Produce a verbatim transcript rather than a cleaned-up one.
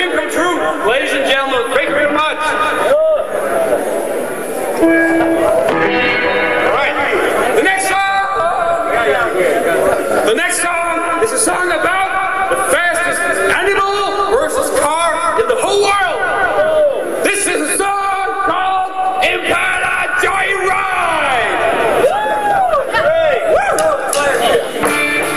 dream come true. Ladies and gentlemen, thank you very much.